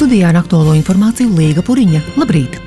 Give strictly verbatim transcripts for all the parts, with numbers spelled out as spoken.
Studijā ar aktuālo informāciju Līga Puriņa. Labrīt!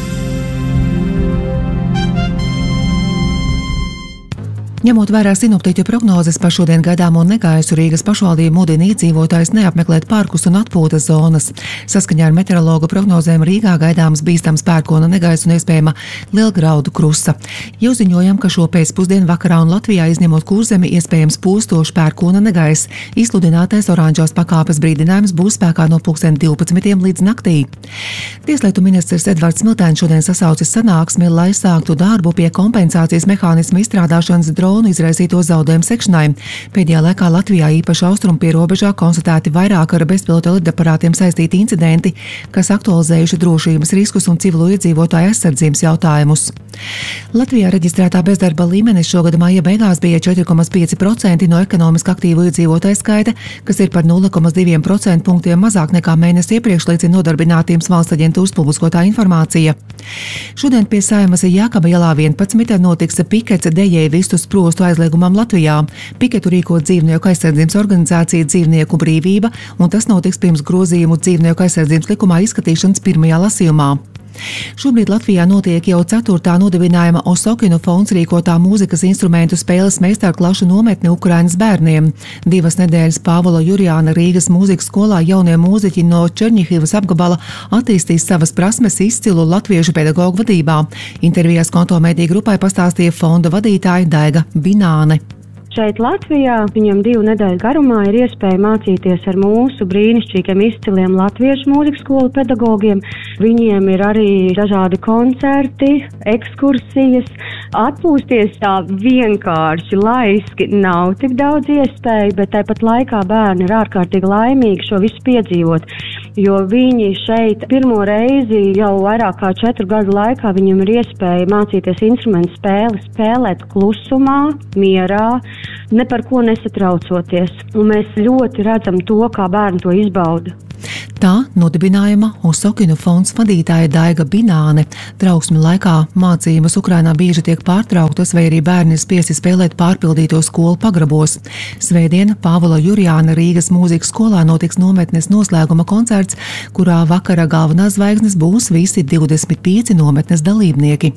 Ņemot vērā sinoptiķu prognozes par šodien gaidāmo negaisu, Rīgas pašvaldība mudina iedzīvotājus neapmeklēt parkus un atpūtas zonas. Saskaņā ar meteorologu prognozēm Rīgā gaidāms bīstams pērkona negaiss un iespējama lielgraudu krusta. Jau ziņojam, ka šo pēcpusdienu vakarā un Latvijā izņemot Kurzemi iespējams pūstošs pērkona negaiss. Izsludinātais oranžās pakāpes brīdinājums būs spēkā no pulksten divpadsmitiem līdz naktī. Tieslietu ministrs Edvards Smiltēns šodien sasaucis sanāksmi, lai sāktu darbu pie kompensācijas mehānisma izstrādāšanas dronu izraisīto zaudējumu sekšanai. Pēdējā laikā Latvijā īpaši austrumu pierobežā konstatēti vairāk ar bezpilota lidaparātiem saistīti incidenti, kas aktualizējuši drošības riskus un civilo iedzīvotāju aizsardzības jautājumus. Latvijā reģistrētā bezdarba līmenis šogad maija beigās bija četri komats pieci procenti no ekonomiski aktīvu iedzīvotāju skaita, kas ir par nulle komats divi procentpunktiem mazāk nekā mēnesi iepriekš, liecina Nodarbinātības valsts aģentūras publiskotā informācija. Šodien pie Saeimas Jākaba ielā vienpadsmit notiks pikets dejēju vistu sprostu aizliegumam Latvijā. Piketu rīko dzīvnieku aizsardzības organizācija Dzīvnieku brīvība, un tas notiks pirms grozījumu dzīvnieku aizsardzības likumā izskatīšanas pirmajā lasījumā. Šobrīd Latvijā notiek jau ceturtā nodibinājuma Osokinu fonds rīkotā mūzikas instrumentu spēles meistarklašu nometne Ukrainas bērniem. Divas nedēļas Pāvila Jurjāna Rīgas mūzikas skolā jaunie mūziķi no Čerņihivas apgabala attīstīs savas prasmes izcilu latviešu pedagogu vadībā. Intervijās Konto mediju grupai pastāstīja fonda vadītāja Daiga Bināne. Šeit Latvijā viņam divu nedēļu garumā ir iespēja mācīties ar mūsu brīnišķīgiem izciliem latviešu mūzikas skolu pedagogiem. Viņiem ir arī dažādi koncerti, ekskursijas. Atpūsties tā vienkārši laiski nav tik daudz iespēju, bet tāpat laikā bērni ir ārkārtīgi laimīgi šo visu piedzīvot, jo viņi šeit pirmo reizi jau vairāk kā četru gadu laikā viņam ir iespēja mācīties instrumentu spēli, spēlēt klusumā, mierā, ne par ko nesatraucoties. Un mēs ļoti redzam to, kā bērni to izbauda. Tā nodibinājuma Osokinu fonds vadītāja Daiga Bināne. Trauksmi laikā mācības Ukrainā bieži tiek pārtrauktas, vai arī bērni ir spiesti spēlēt pārpildīto skolu pagrabos. Svētdien Pāvila Jurjāna Rīgas mūzikas skolā notiks nometnes noslēguma koncerts, kurā vakara galvenās zvaigznes būs visi divdesmit pieci nometnes dalībnieki.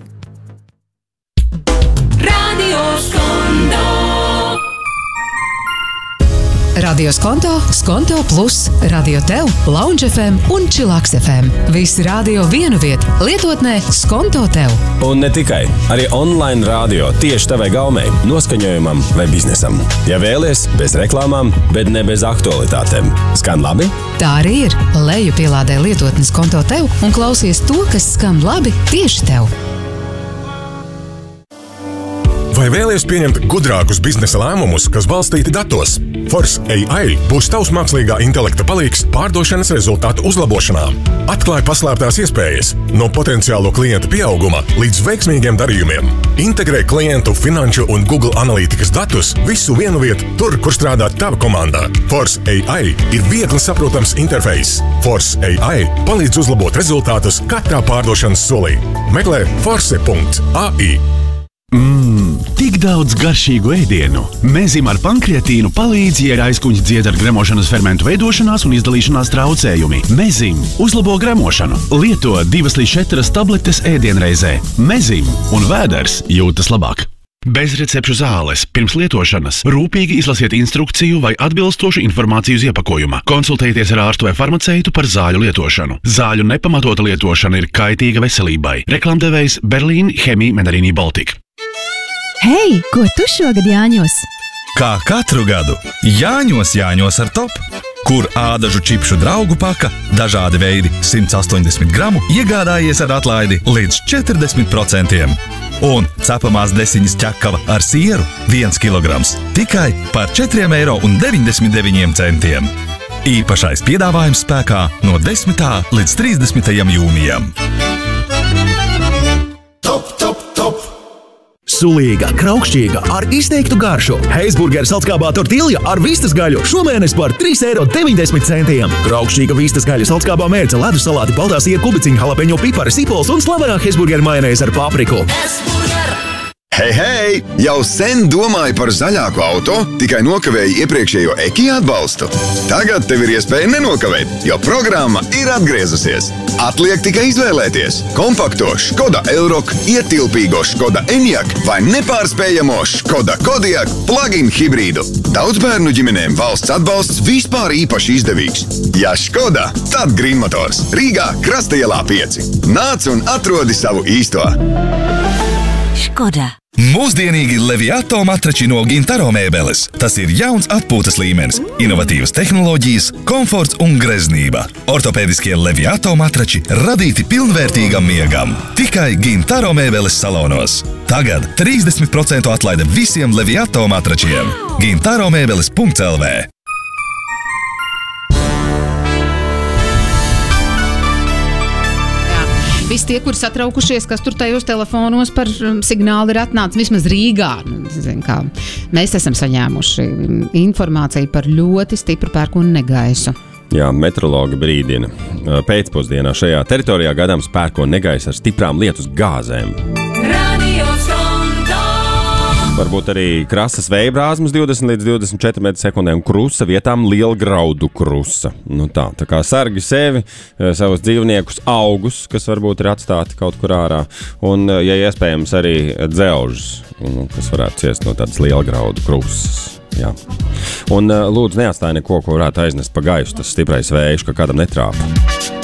Radio Skonto, Skonto Plus, Radio Tev, Lounge F M un Čilaks F M. Visi radio vienu vietu, lietotnē Skonto Tev. Un ne tikai, arī online radio tieši tavai gaumei, noskaņojumam vai biznesam. Ja vēlies, bez reklāmām, bet ne bez aktualitātēm. Skan labi? Tā arī ir. Leju pielādē lietotni Skonto Tev un klausies to, kas skan labi tieši tev. Vai vēlies pieņemt gudrākus biznesa lēmumus, kas balstīti datos? Force A I būs tavs mākslīgā intelekta palīgs pārdošanas rezultātu uzlabošanā. Atklāj paslēptās iespējas no potenciālo klientu pieauguma līdz veiksmīgiem darījumiem. Integrē klientu, finanšu un Google analītikas datus visu vienu vietu tur, kur strādā tava komanda. Force A I ir viegli saprotams interfejs. Force A I palīdz uzlabot rezultātus katrā pārdošanas solī. Meklē force punkt A I. Mmm, tik daudz garšīgu ēdienu. Mezim ar pankreatīnu palīdz, ja ir aizkuņas dziedz ar gremošanas fermentu veidošanās un izdalīšanās traucējumi. Mezim uzlabo gremošanu. Lieto divas līdz četras tabletes ēdienreizē. Mezim un vēders jūtas labāk. Bezrecepšu zāles. Pirms lietošanas rūpīgi izlasiet instrukciju vai atbilstošu informāciju uz iepakojuma. Konsultējieties ar ārstu vai farmaceitu par zāļu lietošanu. Zāļu nepamatota lietošana ir kaitīga veselībai. Reklamdevējs Berlīn Chemie Menarini Baltic. Hei, ko tu šogad Jāņos? Kā katru gadu, Jāņos Jāņos ar top, kur ādažu čipšu draugu paka, dažādi veidi simt astoņdesmit gramu, iegādājies ar atlaidi līdz četrdesmit procentiem. Un cepamās desiņas ķekava ar sieru viens kilograms tikai par četriem eiro un deviņdesmit deviņiem centiem. Īpašais piedāvājums spēkā no desmitā līdz trīsdesmitajam jūnijam. Top, top, top! Sulīga, kraukšķīga, ar izteiktu garšu. Heisburgera salckābā tortilja ar vistas gaļu šomēnes par trīs eiro deviņdesmit centiem. Kraukšķīga vistas gaļa salckābā mērce, ledus salāti, baltā siera kubiciņa, jalapeņo pipari, sipols un slavenā Heisburgera majonēze ar papriku. Hei, hei! Jau sen domāju par zaļāku auto, tikai nokavēju iepriekšējo Eki atbalstu. Tagad tev ir iespēja nenokavēt, jo programma ir atgriezusies. Atliek tikai izvēlēties kompakto Škoda Elroq, ietilpīgo Škoda Enyaq vai nepārspējamo Škoda Kodiaq plug-in hibrīdu. Daudzbērnu ģimenēm valsts atbalsts vispār īpaši izdevīgs. Ja Škoda, tad Green Motors. Rīgā Krasta ielā pieci. Nāc un atrodi savu īsto. Škoda. Mūsdienīgi Leviato matrači no Gintaro mēbeles. Tas ir jauns atpūtas līmenis, inovatīvas tehnoloģijas, komforts un greznība. Ortopēdiskie Leviato matrači radīti pilnvērtīgam miegam. Tikai Gintaro mēbeles salonos. Tagad trīsdesmit procenti atlaide visiem Leviato matračiem. gintaro mēbeles punkts el vē. Visi tie, kuri satraukušies, kas tur tajos telefonos par signālu ir atnācis, vismaz Rīgā. Zin, kā, mēs esam saņēmuši informāciju par ļoti stipru pērkonu negaisu. Jā, meteorologi brīdina. Pēcpusdienā šajā teritorijā gaidāms pērkona negaiss ar stiprām lietus gāzēm. Varbūt arī krasas vēja brāzmas divdesmit līdz divdesmit četri metri sekundē un krusa vietām liela graudu krusa. Nu tā, tā kā sargi sevi, savus dzīvniekus, augus, kas varbūt ir atstāti kaut kur ārā, un, ja iespējams, arī dzelžus, kas varētu ciest no tādas liela graudu krusas. Jā. Un lūdzu neatstāj neko, ko varētu aiznest pa gaisu, tas stiprais vējš, ka kādam netrāpa.